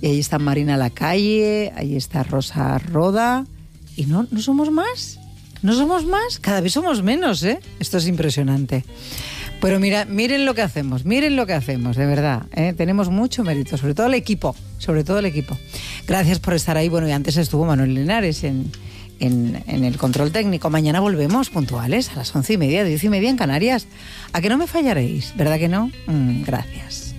Y ahí está Marina Lacalle, ahí está Rosa Roda. Y no somos más. No somos más. Cada vez somos menos, ¿eh? Esto es impresionante. Pero miren lo que hacemos, de verdad, ¿eh? Tenemos mucho mérito, sobre todo el equipo. Gracias por estar ahí. Bueno, y antes estuvo Manuel Linares en el control técnico. Mañana volvemos puntuales a las 11:30, 10:30 en Canarias. ¿A que no me fallaréis? ¿Verdad que no? Gracias.